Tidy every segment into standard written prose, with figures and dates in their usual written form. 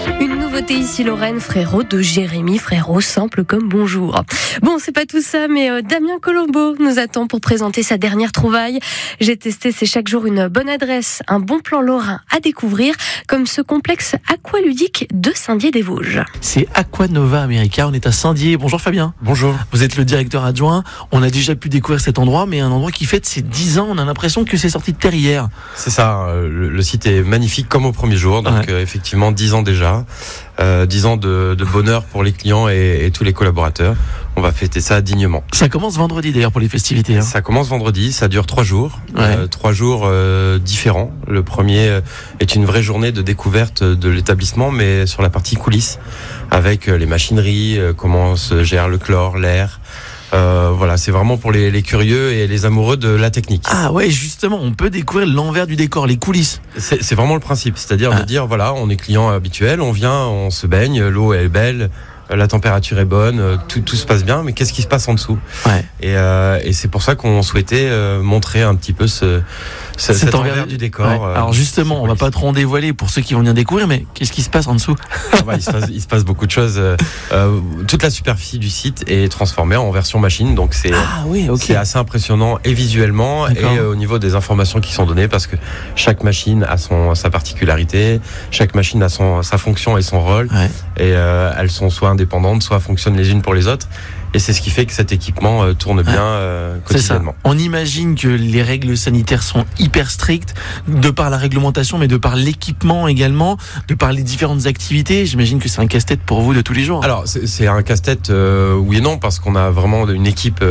Une nouveauté ici, Lorraine, Frérot de Jérémy Frérot, simple comme bonjour. Bon, c'est pas tout ça, mais Damien Colombo nous attend pour présenter sa dernière trouvaille. J'ai testé, c'est chaque jour une bonne adresse, un bon plan lorrain à découvrir, comme ce complexe aqualudique de Saint-Dié-des-Vosges. C'est Aquanova America, on est à Saint-Dié. Bonjour Fabien. Bonjour. Vous êtes le directeur adjoint. On a déjà pu découvrir cet endroit, mais un endroit qui fête ses 10 ans. On a l'impression que c'est sorti de terre hier. C'est ça, le site est magnifique comme au premier jour, donc effectivement 10 ans déjà. 10 ans de bonheur pour les clients et tous les collaborateurs. On va fêter ça dignement. Ça commence vendredi d'ailleurs pour les festivités. Ça commence vendredi, ça dure 3 jours. 3 jours différents. Le premier est une vraie journée de découverte de l'établissement, mais sur la partie coulisses, avec les machineries, comment se gère le chlore, l'air. Voilà, c'est vraiment pour les curieux et les amoureux de la technique. Ah ouais, justement, on peut découvrir l'envers du décor, les coulisses. C'est vraiment le principe, c'est-à-dire de dire, voilà, on est client habituel, on vient, on se baigne, l'eau est belle, la température est bonne, tout se passe bien, mais qu'est-ce qui se passe en dessous ? Et c'est pour ça qu'on souhaitait montrer un petit peu cet envers du décor. Alors justement, on va pas trop en dévoiler pour ceux qui vont venir découvrir, mais qu'est-ce qui se passe en dessous ? Il se passe beaucoup de choses. Toute la superficie du site est transformée en version machine, donc c'est assez impressionnant et visuellement et au niveau des informations qui sont données, parce que chaque machine a sa particularité, chaque machine a sa fonction et son rôle, et elles sont soit indépendantes, soit fonctionnent les unes pour les autres. Et c'est ce qui fait que cet équipement tourne bien quotidiennement. On imagine que les règles sanitaires sont hyper strictes, de par la réglementation, mais de par l'équipement également, de par les différentes activités. J'imagine que c'est un casse-tête pour vous de tous les jours. Alors, c'est un casse-tête, oui et non, parce qu'on a vraiment une équipe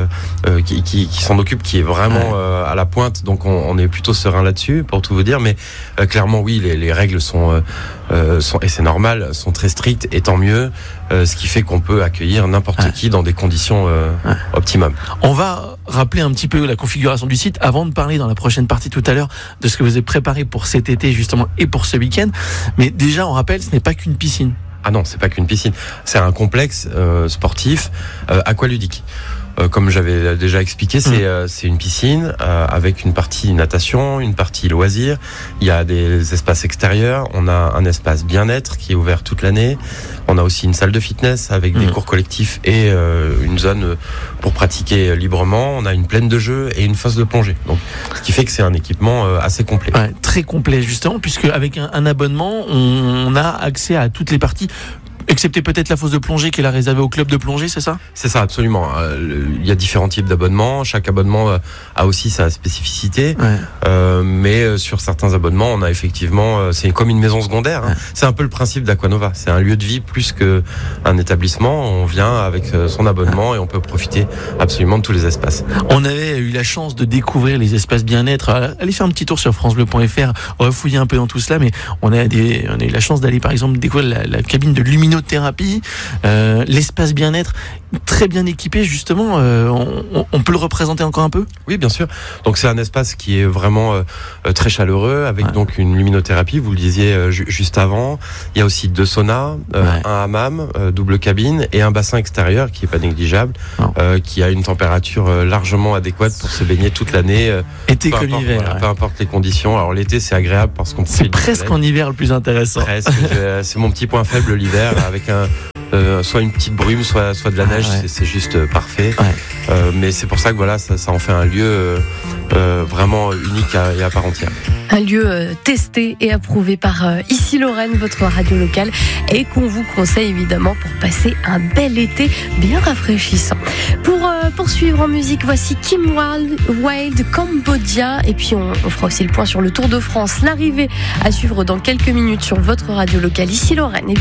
qui s'en occupe, qui est vraiment à la pointe. Donc, on est plutôt serein là-dessus, pour tout vous dire. Mais clairement, oui, les règles sont, et c'est normal, sont très strictes, et tant mieux. Ce qui fait qu'on peut accueillir n'importe qui dans des conditions optimum. On va rappeler un petit peu la configuration du site avant de parler dans la prochaine partie tout à l'heure de ce que vous avez préparé pour cet été justement et pour ce week-end. Mais déjà, on rappelle, ce n'est pas qu'une piscine. Ah non, c'est pas qu'une piscine. C'est un complexe sportif aqualudique. Comme j'avais déjà expliqué, c'est une piscine avec une partie natation, une partie loisirs. Il y a des espaces extérieurs. On a un espace bien-être qui est ouvert toute l'année. On a aussi une salle de fitness avec des cours collectifs et une zone pour pratiquer librement. On a une plaine de jeux et une fosse de plongée. Donc, ce qui fait que c'est un équipement assez complet. Très complet justement, puisque avec un abonnement, on a accès à toutes les parties. Excepté peut-être la fosse de plongée qui est la réservée au club de plongée, c'est ça ? C'est ça, absolument. Il y a différents types d'abonnements. Chaque abonnement a aussi sa spécificité. Mais sur certains abonnements, on a effectivement... c'est comme une maison secondaire. C'est un peu le principe d'Aquanova. C'est un lieu de vie plus qu'un établissement. On vient avec son abonnement et on peut profiter absolument de tous les espaces. On avait eu la chance de découvrir les espaces bien-être. Allez faire un petit tour sur francebleu.fr, refouiller un peu dans tout cela. Mais on a eu la chance d'aller, par exemple, découvrir la cabine de luminothérapie, l'espace bien-être très bien équipé justement. On peut le représenter encore un peu ? Oui, bien sûr. Donc c'est un espace qui est vraiment très chaleureux avec donc une luminothérapie, vous le disiez juste avant. Il y a aussi 2 saunas, un hammam, double cabine et un bassin extérieur qui est pas négligeable, qui a une température largement adéquate pour se baigner toute l'année. Été comme hiver. Peu importe les conditions. Alors l'été c'est agréable parce qu'on c'est presque en hiver le plus intéressant. Presque. C'est mon petit point faible l'hiver avec soit une petite brume, soit de la neige, c'est juste parfait. Mais c'est pour ça que voilà, ça en fait un lieu vraiment unique et à part entière. Un lieu testé et approuvé par Ici Lorraine, votre radio locale, et qu'on vous conseille évidemment pour passer un bel été bien rafraîchissant. Pour poursuivre en musique, voici Kim Wilde, Cambodia, et puis on fera aussi le point sur le Tour de France, l'arrivée à suivre dans quelques minutes sur votre radio locale Ici Lorraine.